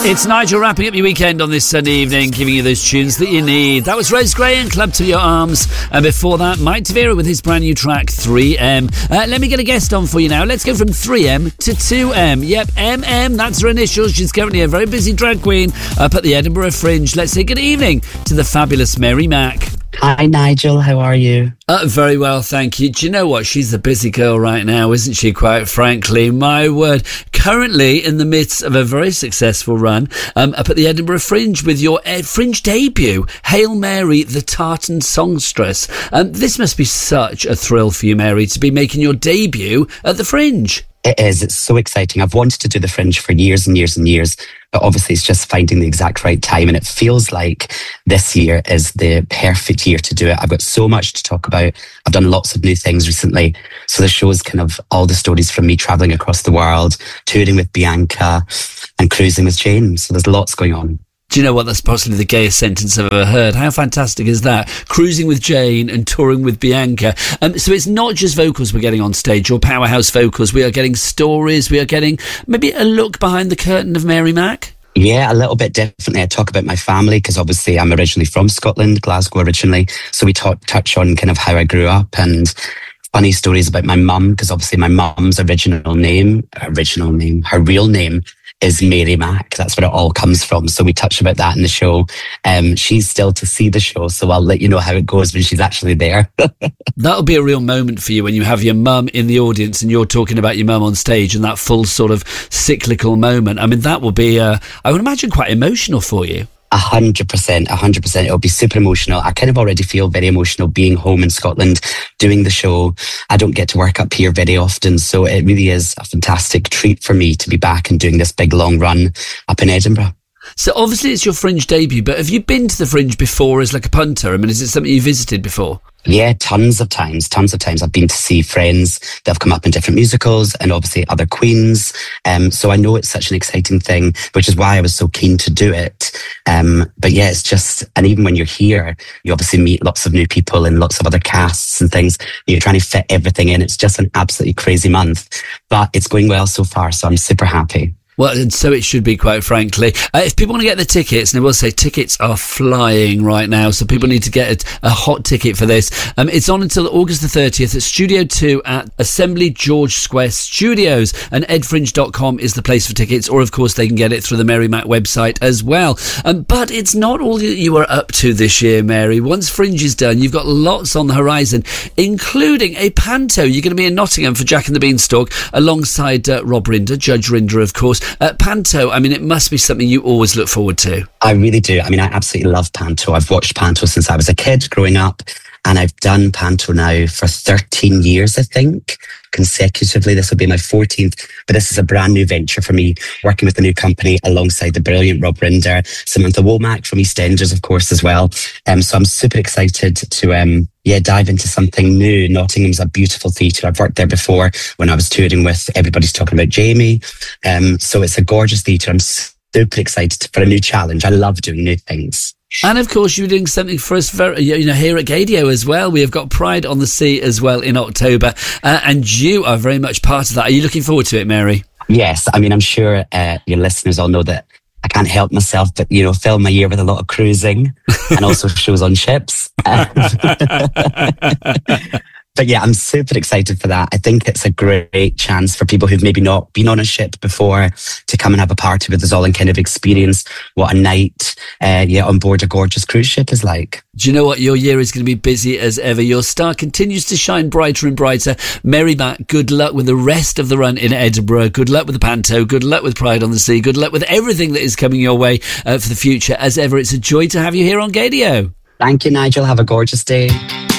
It's Nigel wrapping up your weekend on this Sunday evening, giving you those tunes that you need. That was Rose Gray and Club to Your Arms. And before that, Mike Tavera with his brand new track, 3M. Let me get a guest on for you now. Let's go from 3M to 2M. Yep, MM, that's her initials. She's currently a very busy drag queen up at the Edinburgh Fringe. Let's say good evening to the fabulous Mary Mac. Hi, Nigel. How are you? Very well, thank you. Do you know what? She's the busy girl right now, isn't she, quite frankly? My word. Currently in the midst of a very successful run up at the Edinburgh Fringe with your Fringe debut, Hail Mary, the Tartan Songstress. This must be such a thrill for you, Mary, to be making your debut at the Fringe. It is. It's so exciting. I've wanted to do the Fringe for years and years and years, but obviously it's just finding the exact right time. And it feels like this year is the perfect year to do it. I've got so much to talk about. I've done lots of new things recently. So the show's kind of all the stories from me traveling across the world, touring with Bianca and cruising with Jane. So there's lots going on. Do you know what? That's possibly the gayest sentence I've ever heard. How fantastic is that? Cruising with Jane and touring with Bianca. So it's not just vocals we're getting on stage, or powerhouse vocals. We are getting stories. We are getting maybe a look behind the curtain of Mary Mac. Yeah, a little bit differently. I talk about my family because obviously I'm originally from Scotland, Glasgow originally. So we touch on kind of how I grew up and funny stories about my mum, because obviously my mum's her real name is Mary Mac. That's where it all comes from. So we touch about that in the show. She's still to see the show, so I'll let you know how it goes when she's actually there. That'll be a real moment for you when you have your mum in the audience and you're talking about your mum on stage, and that full sort of cyclical moment. I mean, that will be, I would imagine, quite emotional for you. 100%. It'll be super emotional. I kind of already feel very emotional being home in Scotland, doing the show. I don't get to work up here very often, so it really is a fantastic treat for me to be back and doing this big long run up in Edinburgh. So obviously it's your Fringe debut, but have you been to the Fringe before as like a punter? I mean, is it something you visited before? Yeah, tons of times. I've been to see friends that have come up in different musicals and obviously other queens. So I know it's such an exciting thing, which is why I was so keen to do it. But yeah, it's just, and even when you're here, you obviously meet lots of new people and lots of other casts and things. You're trying to fit everything in. It's just an absolutely crazy month, but it's going well so far. So I'm super happy. Well, and so it should be, quite frankly. If people want to get the tickets, and I will say tickets are flying right now, so people need to get a hot ticket for this. It's on until August the 30th at Studio 2 at Assembly George Square Studios, and edfringe.com is the place for tickets, or of course they can get it through the Mary Mac website as well. But it's not all that you are up to this year, Mary. Once Fringe is done, you've got lots on the horizon, including a panto. You're going to be in Nottingham for Jack and the Beanstalk alongside Rob Rinder, Judge Rinder, of course. Panto, I mean, it must be something you always look forward to. I really do. I mean, I absolutely love Panto. I've watched Panto since I was a kid growing up, and I've done Panto now for 13 years, I think, consecutively. This will be my 14th, but this is a brand new venture for me, working with a new company alongside the brilliant Rob Rinder, Samantha Womack from EastEnders, of course, as well. So I'm super excited to dive into something new. Nottingham's a beautiful theatre. I've worked there before when I was touring with Everybody's Talking About Jamie. So it's a gorgeous theatre. I'm super excited for a new challenge. I love doing new things. And of course, you're doing something for us here at Gaydio as well. We have got Pride on the Sea as well in October, and you are very much part of that. Are you looking forward to it, Mary? Yes. I mean, I'm sure your listeners all know that I can't help myself but, fill my year with a lot of cruising and also shows on ships. But yeah, I'm super excited for that. I think it's a great chance for people who've maybe not been on a ship before to come and have a party with us all and kind of experience what a night on board a gorgeous cruise ship is like. Do you know what? Your year is going to be busy as ever. Your star continues to shine brighter and brighter. Mary Mac, good luck with the rest of the run in Edinburgh. Good luck with the panto. Good luck with Pride on the Sea. Good luck with everything that is coming your way for the future. As ever, it's a joy to have you here on Gaydio. Thank you, Nigel. Have a gorgeous day.